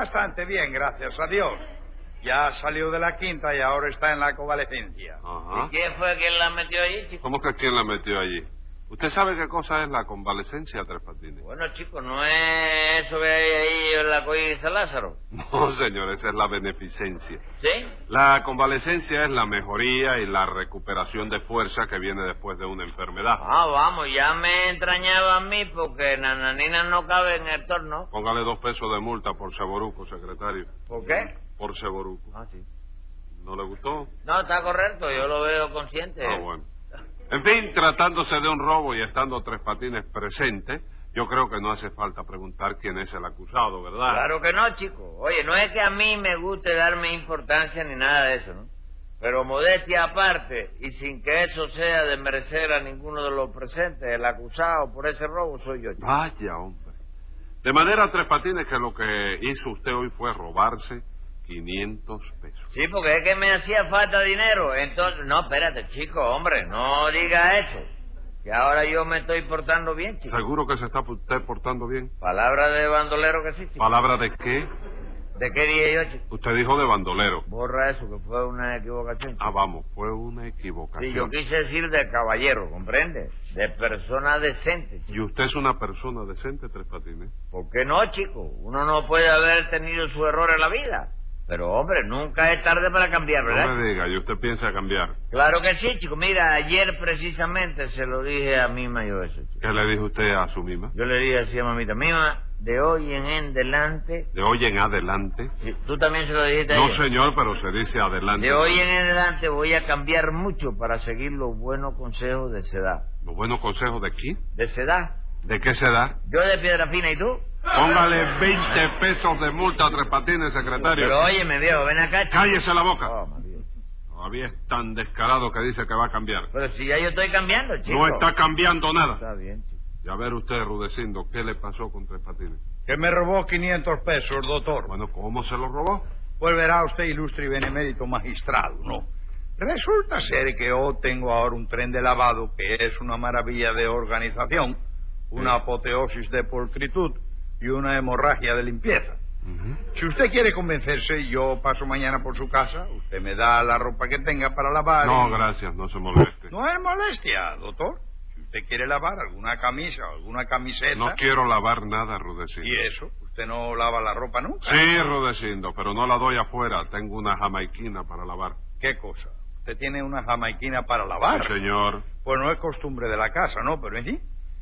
bastante bien, gracias a Dios. Ya salió de la quinta y ahora está en la convalecencia. Ajá. ¿Y quién fue quien la metió allí, chico? ¿Cómo que quién la metió allí? ¿Usted sabe qué cosa es la convalecencia, Tres Patines? Bueno, chico, ¿no es eso que hay ahí en la Colla de San Lázaro? No, señor, esa es la beneficencia. ¿Sí? La convalecencia es la mejoría y la recuperación de fuerza que viene después de una enfermedad. Ah, vamos, ya me entrañaba a mí porque Nananina no cabe en el torno. Póngale 2 pesos de multa por Seboruco, secretario. ¿Por qué? Por Seboruco. Ah, sí. ¿No le gustó? No, está correcto, yo lo veo consciente. Ah, bueno. En fin, tratándose de un robo y estando Tres Patines presente, yo creo que no hace falta preguntar quién es el acusado, ¿verdad? Claro que no, chico. Oye, no es que a mí me guste darme importancia ni nada de eso, ¿no? Pero modestia aparte, y sin que eso sea de merecer a ninguno de los presentes, el acusado por ese robo soy yo, chico. Vaya, hombre. De manera, Tres Patines, que lo que hizo usted hoy fue robarse 500 pesos. Sí, porque es que me hacía falta dinero. Entonces, no, espérate, chico, hombre, no diga eso. Que ahora yo me estoy portando bien, chico. ¿Seguro que se está usted portando bien? Palabra de bandolero que sí, chico. ¿Palabra de qué? ¿De qué dije yo, chico? Usted dijo de bandolero. Borra eso, que fue una equivocación, chico. Ah, vamos, fue una equivocación. Sí, yo quise decir de caballero, ¿comprende? De persona decente, chico. ¿Y usted es una persona decente, Tres Patines? ¿Por qué no, chico? Uno no puede haber tenido su error en la vida. Pero, hombre, nunca es tarde para cambiar, ¿verdad? No me diga, ¿y usted piensa cambiar? Claro que sí, chico. Mira, ayer precisamente se lo dije a Mima yo eso, chico. ¿Qué le dijo usted a su mima? Yo le dije así a mamita, Mima, de hoy en adelante... De hoy en adelante. Sí, ¿tú también se lo dijiste a No, ella? señor, pero se dice adelante. De hoy en adelante voy a cambiar mucho para seguir los buenos consejos de Sedad. ¿Los buenos consejos de quién? ¿De Sedad? ¿De qué se da? Yo de Piedrafina, ¿y tú? Póngale 20 pesos de multa a Tres Patines, secretario. Pero óyeme, viejo, ven acá, chico. ¡Cállese la boca! Oh, María. Todavía es tan descarado que dice que va a cambiar. Pero si ya yo estoy cambiando, chico. No está cambiando nada. Está bien, chico. Y a ver usted, Rudecindo, ¿qué le pasó con Tres Patines? Que me robó 500 pesos, doctor. Bueno, ¿cómo se lo robó? Pues verá usted, ilustre y benemérito magistrado, ¿no? Resulta ser que yo tengo ahora un tren de lavado que es una maravilla de organización, una apoteosis de pulcritud y una hemorragia de limpieza. Si usted quiere convencerse, yo paso mañana por su casa, usted me da la ropa que tenga para lavar. No, gracias, no se moleste. No es molestia, doctor. Si usted quiere lavar alguna camisa o alguna camiseta... No quiero lavar nada, Rudecindo. ¿Y eso? ¿Usted no lava la ropa nunca? Sí, Rudecindo, pero no la doy afuera. Tengo una jamaiquina para lavar. ¿Qué cosa? ¿Usted tiene una jamaiquina para lavar? Sí, señor. Pues no es costumbre de la casa, ¿no? Pero en fin,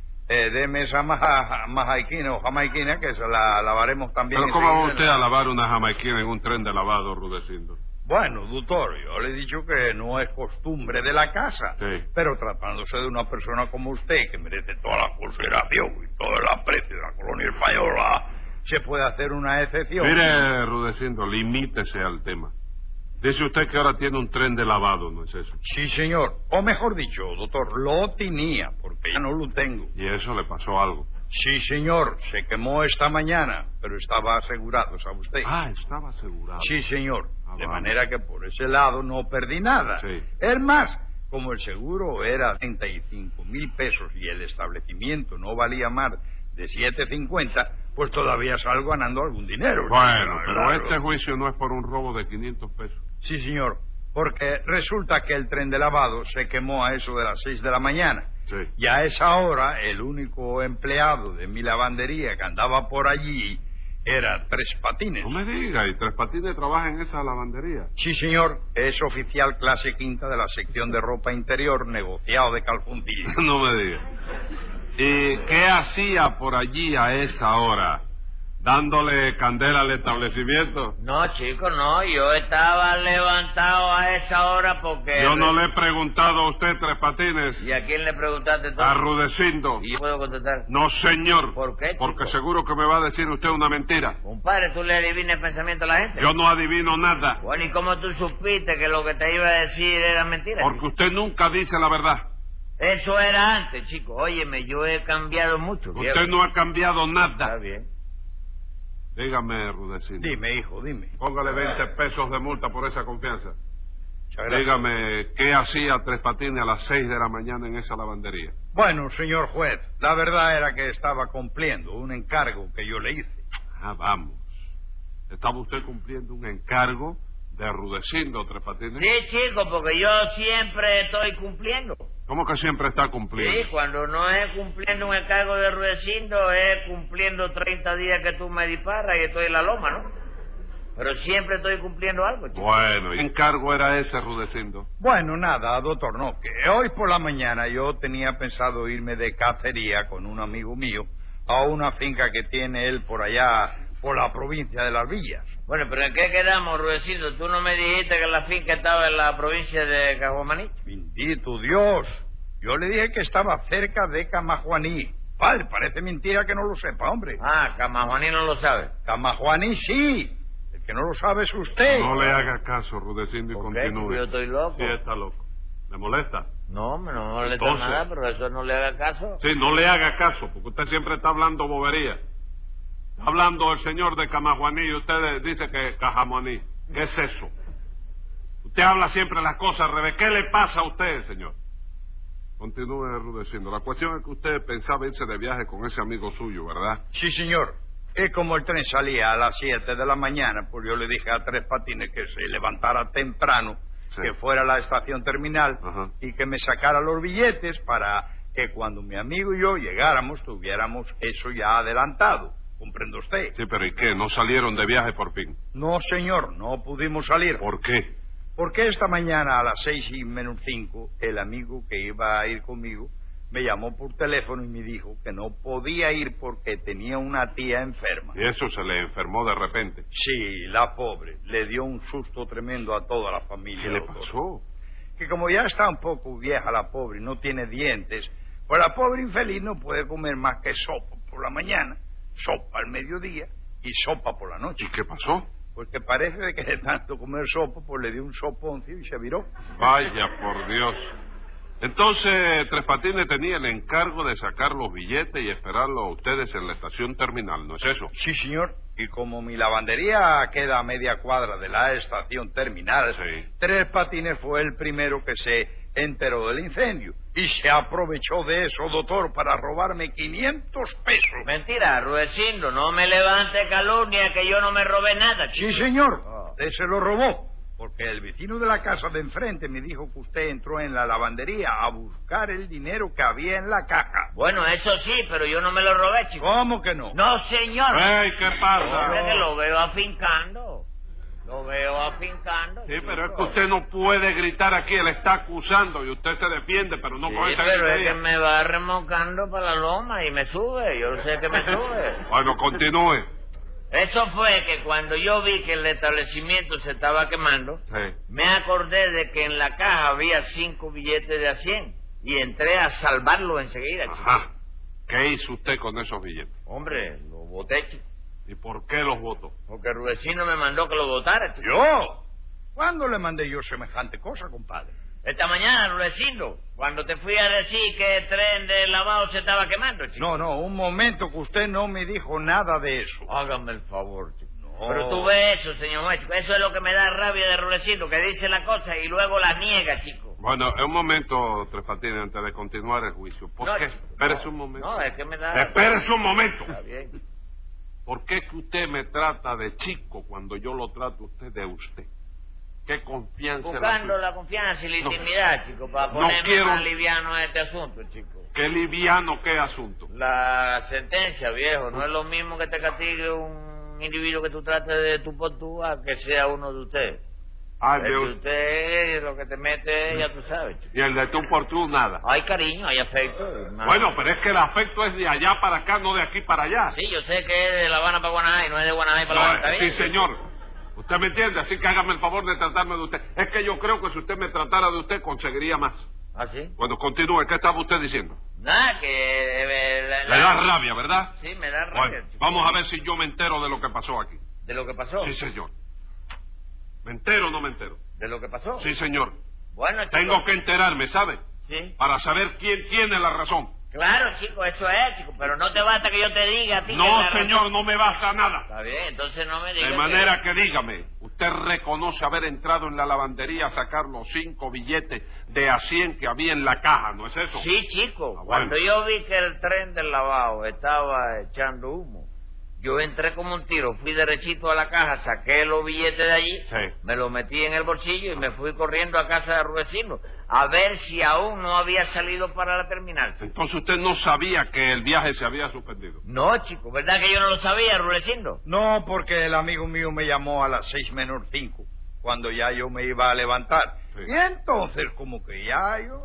deme esa majaiquina o jamaiquina que se la lavaremos también. ¿Pero cómo va usted a lavar una jamaiquina en un tren de lavado, Rudecindo? Bueno, doctor, yo le he dicho que no es costumbre de la casa. Sí. Pero tratándose de una persona como usted, que merece toda la consideración y todo el aprecio de la colonia española, se puede hacer una excepción. Mire, Rudecindo, limítese al tema. Dice usted que ahora tiene un tren de lavado, ¿no es eso? Sí, señor. O mejor dicho, doctor, lo tenía, porque ya no lo tengo. Y eso le pasó algo. Sí, señor. Se quemó esta mañana, pero estaba asegurado, ¿sabe usted? Ah, estaba asegurado. Sí, señor. Ah, De vamos. manera que por ese lado no perdí nada. Sí. Es más, como el seguro era 35,000 pesos y el establecimiento no valía más de 7.50, pues todavía salgo ganando algún dinero. Bueno, pero Claro. este juicio no es por un robo de 500 pesos. Sí, señor. Porque resulta que el tren de lavado se quemó a eso de las 6 de la mañana. Sí. Y a esa hora, el único empleado de mi lavandería que andaba por allí era Tres Patines. No me diga, ¿y Tres Patines trabaja en esa lavandería? Sí, señor. Es oficial clase quinta de la sección de ropa interior, negociado de calzoncillo. No me diga. ¿Y qué hacía por allí a esa hora? ¿Dándole candela al establecimiento? No, chico, no. Yo estaba levantado a esa hora porque... Yo no le he preguntado a usted, Tres Patines. ¿Y a quién le preguntaste tú? A Rudecindo. ¿Y yo puedo contestar? No, señor. ¿Por qué, chico? Porque seguro que me va a decir usted una mentira. Compadre, ¿tú le adivinas el pensamiento a la gente? Yo no adivino nada. Bueno, ¿y cómo tú supiste que lo que te iba a decir era mentira? Porque usted nunca dice la verdad. Eso era antes, chico. Óyeme, yo he cambiado mucho, viejo. Usted no ha cambiado Está nada. bien. Dígame, Rudecindo. Dime, hijo, dime. Póngale 20 pesos de multa por esa confianza. Muchas gracias. Dígame, ¿qué hacía Tres Patines a las 6 de la mañana en esa lavandería? Bueno, señor juez, la verdad era que estaba cumpliendo un encargo que yo le hice. Ah, vamos. Estaba usted cumpliendo un encargo de Rudecindo, Tres Patines. Sí, chico, porque yo siempre estoy cumpliendo. ¿Cómo que siempre está cumpliendo? Sí, cuando no es cumpliendo un encargo de Rudecindo, es cumpliendo 30 días que tú me disparas y estoy en la loma, ¿no? Pero siempre estoy cumpliendo algo, chico. Bueno, ¿y qué encargo era ese, Rudecindo? Bueno, nada, doctor, no, que hoy por la mañana yo tenía pensado irme de cacería con un amigo mío a una finca que tiene él por allá, por la provincia de Las Villas. Bueno, pero ¿en qué quedamos, Rudecindo? ¿Tú no me dijiste que la finca estaba en la provincia de Caguamaní? Bendito Dios, yo le dije que estaba cerca de Camajuaní. Padre, parece mentira que no lo sepa, hombre. Ah, Camajuaní no lo sabe. Camajuaní sí, el que no lo sabe es usted. No le haga caso, Rudecindo, y ¿Por qué? continúe. Yo estoy loco. Sí, está loco. ¿Le molesta? No, no me molesta Entonces, nada, pero eso no le haga caso. Sí, no le haga caso, porque usted siempre está hablando bobería. Está hablando el señor de Camajuaní y usted dice que Cajamoní. ¿Qué es eso? Usted habla siempre las cosas al revés. ¿Qué le pasa a usted, señor? Continúe, Rudecindo. La cuestión es que usted pensaba irse de viaje con ese amigo suyo, ¿verdad? Sí, señor. Es como el tren salía a las 7 de la mañana, pues yo le dije a Tres Patines que se levantara temprano, Sí. que fuera a la estación terminal Ajá. y que me sacara los billetes para que cuando mi amigo y yo llegáramos tuviéramos eso ya adelantado. ¿Comprende usted? Sí, pero ¿y qué? ¿No salieron de viaje por fin? No, señor, no pudimos salir. ¿Por qué? Porque esta mañana a las 6:05 el amigo que iba a ir conmigo me llamó por teléfono y me dijo que no podía ir porque tenía una tía enferma. Y eso se le enfermó de repente. Sí, la pobre. Le dio un susto tremendo a toda la familia. ¿Qué le doctor. pasó? Que como ya está un poco vieja la pobre y no tiene dientes, pues la pobre infeliz no puede comer más que sopa por la mañana, sopa al mediodía y sopa por la noche. ¿Y qué pasó? Pues que parece de que de tanto comer sopa, pues le dio un soponcio y se viró. Vaya, por Dios. Entonces, Tres Patines tenía el encargo de sacar los billetes y esperarlos a ustedes en la estación terminal, ¿no es eso? Sí, señor. Y como mi lavandería queda a media cuadra de la estación terminal, Sí. Tres Patines fue el primero que se enteró del incendio. Y se aprovechó de eso, doctor, para robarme 500 pesos. Mentira, Rudecindo, no me levante calumnia que yo no me robé nada, chico. Sí, señor. Ah. Usted se lo robó. Porque el vecino de la casa de enfrente me dijo que usted entró en la lavandería a buscar el dinero que había en la caja. Bueno, eso sí, pero yo no me lo robé, chico. ¿Cómo que no? No, señor. ¡Ey, qué pasa! Hombre, que lo veo afincando. Lo veo afincando. Sí, chico. pero es que usted no puede gritar aquí, él está acusando y usted se defiende, pero no Sí, con esa pero es gritería. que me va remolcando para la loma y me sube. Yo sé que me sube. Bueno, continúe. Eso fue que cuando yo vi que el establecimiento se estaba quemando, Sí. me acordé de que en la caja había 5 billetes de a 100 y entré a salvarlo enseguida, chico. Ajá. ¿Qué hizo usted con esos billetes? Hombre, lo boté, chico. ¿Y por qué los votó? Porque Rudecindo me mandó que lo votara, chico. ¿Yo? ¿Cuándo le mandé yo semejante cosa, compadre? Esta mañana, Rudecindo, cuando te fui a decir que el tren de lavado se estaba quemando, chico. No, un momento que usted no me dijo nada de eso. Hágame el favor, chico. No. Pero tú ves eso, señor juez, chico. Eso es lo que me da rabia de Rudecindo, que dice la cosa y luego la niega, chico. Bueno, un momento, Tres Patines, antes de continuar el juicio. ¿Por No, qué? chico, Espérese no. un momento. No, es que me da... Espérese un momento. Está bien. ¿Por qué que usted me trata de chico cuando yo lo trato a usted de usted? ¿Qué confianza? Buscando la confianza y la No. intimidad, chico, para No ponerme quiero- más liviano a este asunto, chico. ¿Qué liviano, qué asunto? La sentencia, viejo, no es lo mismo que te castigue un individuo que tú trates de tu por tú a que sea uno de ustedes. Ay, El de Dios. usted lo que te mete, ya tú sabes, chico. Y el de tú por tú, nada. Hay cariño, hay afecto. Bueno, pero es que el afecto es de allá para acá, no de aquí para allá. Sí, yo sé que es de La Habana para Guanajay, no es de Guanajay para La Habana. No, ¿está sí, bien? señor. ¿Usted me entiende? Así que hágame el favor de tratarme de usted. Es que yo creo que si usted me tratara de usted, conseguiría más. ¿Ah, sí? Bueno, continúe. ¿Qué estaba usted diciendo? Nada, que... Le da rabia, ¿verdad? Sí, me da rabia, Bueno, chico. vamos a ver si yo me entero de lo que pasó aquí. ¿De lo que pasó? Sí, señor. ¿Me entero o no me entero? ¿De lo que pasó? Sí, señor. Bueno, chico. Tengo que enterarme, ¿sabe? Sí. Para saber quién tiene la razón. Claro, chico, eso es, chico, pero no te basta que yo te diga a ti que No, la razón- señor, no me basta nada. Está bien, entonces no me digas. De manera que dígame, usted reconoce haber entrado en la lavandería a sacar los 5 billetes de a 100 que había en la caja, ¿no es eso? Sí, chico, Ah, bueno. cuando yo vi que el tren del lavado estaba echando humo, Yo entré como un tiro, fui derechito a la caja, saqué los billetes de allí, Sí. me los metí en el bolsillo y me fui corriendo a casa de Rudecindo a ver si aún no había salido para la terminal. Entonces usted no sabía que el viaje se había suspendido. No, chico, ¿verdad que yo no lo sabía, Rudecindo? No, porque el amigo mío me llamó a las 6:05, cuando ya yo me iba a levantar. Sí. Y entonces, como que ya yo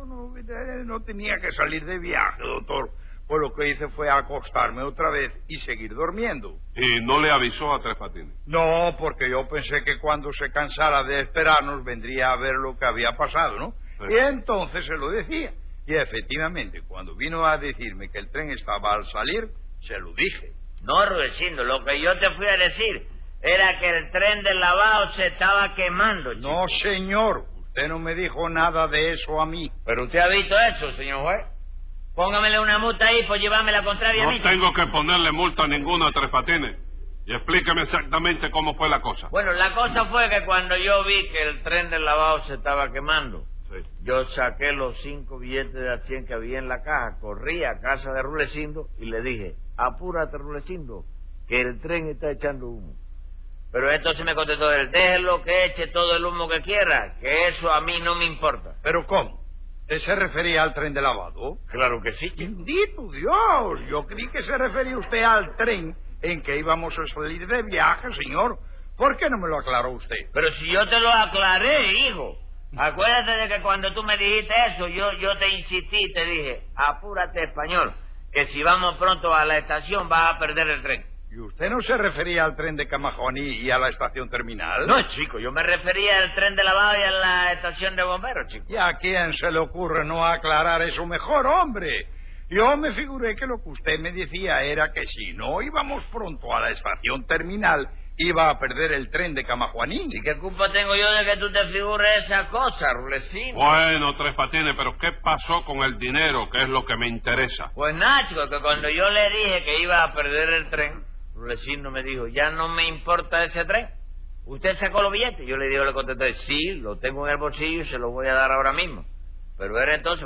no tenía que salir de viaje, doctor, pues lo que hice fue acostarme otra vez y seguir durmiendo. Y no le avisó a Tres Patines. No, porque yo pensé que cuando se cansara de esperarnos vendría a ver lo que había pasado, ¿no? Sí. Y entonces se lo decía. Y efectivamente, cuando vino a decirme que el tren estaba al salir, se lo dije. No, Rudecindo, lo que yo te fui a decir era que el tren del lavado se estaba quemando, chico. No, señor, usted no me dijo nada de eso a mí. ¿Pero usted ha visto eso, señor juez? Póngamele una multa ahí por llevarme la contraria a No mí. tengo que ponerle multa ninguna a Tres Patines. Y explíqueme exactamente cómo fue la cosa. Bueno, la cosa fue que cuando yo vi que el tren del lavado se estaba quemando, Sí. yo saqué los 5 billetes de a 100 que había en la caja, corrí a casa de Rudecindo y le dije, apúrate, Rudecindo, que el tren está echando humo. Pero entonces me contestó él, déjelo que eche todo el humo que quiera, que eso a mí no me importa. ¿Pero cómo? ¿Usted se refería al tren de lavado? Claro que sí. Bendito Dios, yo creí que se refería usted al tren en que íbamos a salir de viaje, señor. ¿Por qué no me lo aclaró usted? Pero si yo te lo aclaré, hijo. Acuérdate de que cuando tú me dijiste eso, yo te insistí y te dije, apúrate, español, que si vamos pronto a la estación vas a perder el tren. ¿Y usted no se refería al tren de Camajuaní y a la estación terminal? No, chico, yo me refería al tren de lavado y a la estación de bomberos, chico. ¿Y a quién se le ocurre no aclarar eso mejor, hombre? Yo me figuré que lo que usted me decía era que si no íbamos pronto a la estación terminal, iba a perder el tren de Camajuaní. ¿Y qué culpa tengo yo de que tú te figures esa cosa, Rudecindo? Bueno, Tres Patines, pero ¿qué pasó con el dinero? Que es lo que me interesa. Pues nada, chico, que cuando yo le dije que iba a perder el tren, Rudecindo me dijo, ya no me importa ese tren. ¿Usted sacó los billetes? Yo le contesté, sí, lo tengo en el bolsillo y se lo voy a dar ahora mismo. Pero él entonces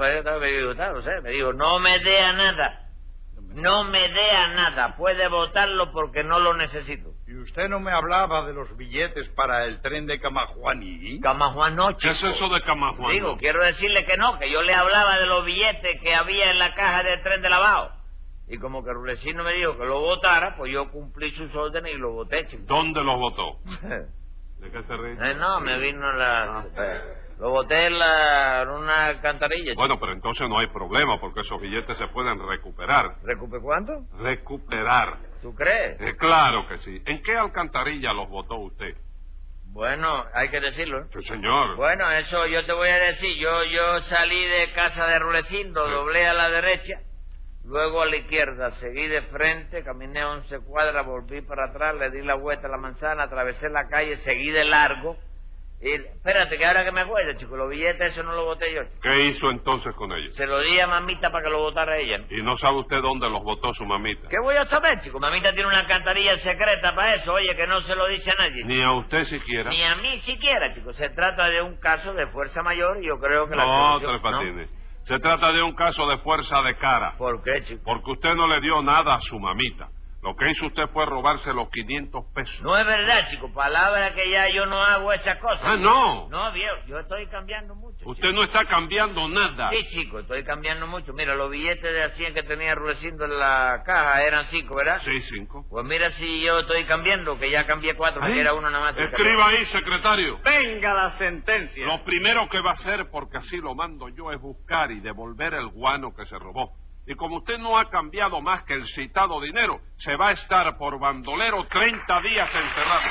me dijo, no me dé a nada. No me dé a nada. Puede votarlo porque no lo necesito. ¿Y usted no me hablaba de los billetes para el tren de Camajuaní? Camajuan no, ¿Qué chico. es eso de Camajuan? Digo, quiero decirle que no, que yo le hablaba de los billetes que había en la caja del tren de lavado. Y como que Rudecindo me dijo que lo votara, pues yo cumplí sus órdenes y lo voté, chico. ¿Dónde los votó? ¿De qué se ríe? No, me vino la... lo boté en una alcantarilla, chico. Bueno, pero entonces no hay problema porque esos billetes se pueden recuperar. ¿Recupe cuánto? Recuperar. ¿Tú crees? Claro que sí. ¿En qué alcantarilla los votó usted? Bueno, hay que decirlo, ¿eh? Sí, señor. Bueno, eso yo te voy a decir. Yo salí de casa de Rudecindo, Sí. doblé a la derecha, luego a la izquierda, seguí de frente, caminé 11 cuadras, volví para atrás, le di la vuelta a la manzana, atravesé la calle, seguí de largo. Y espérate, que ahora que me acuerdo, chico, los billetes eso no los boté yo. ¿Qué hizo entonces con ellos? Se lo di a mamita para que lo votara ella, ¿no? Y no sabe usted dónde los votó su mamita. ¿Qué voy a saber, chico? Mamita tiene una alcantarilla secreta para eso, oye, que no se lo dice a nadie. Ni a usted siquiera. Ni a mí siquiera, chico. Se trata de un caso de fuerza mayor y yo creo que la No, solución- Tres Patines. Se trata de un caso de fuerza de cara. ¿Por qué, chico? Porque usted no le dio nada a su mamita. Lo que hizo usted fue robarse los 500 pesos. No es verdad, chico. Palabra que ya yo no hago esas cosas. Ah, no. No, viejo, yo estoy cambiando mucho. Usted no está cambiando nada. Sí, chico, estoy cambiando mucho. Mira, los billetes de a 100 que tenía Rudecindo en la caja eran 5, ¿verdad? Sí, 5. Pues mira si yo estoy cambiando, que ya cambié 4, porque era uno nada más. Escriba ahí, secretario. Venga la sentencia. Lo primero que va a hacer, porque así lo mando yo, es buscar y devolver el guano que se robó. Y como usted no ha cambiado más que el citado dinero, se va a estar por bandolero 30 días encerrado.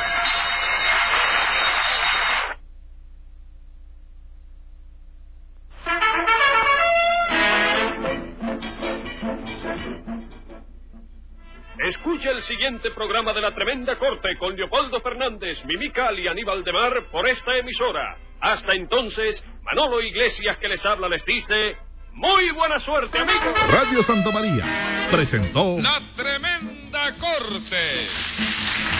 Escucha el siguiente programa de La Tremenda Corte con Leopoldo Fernández, Mimical y Aníbal de Mar por esta emisora. Hasta entonces, Manolo Iglesias que les habla les dice... ¡Muy buena suerte, amigos! Radio Santa María presentó La Tremenda Corte.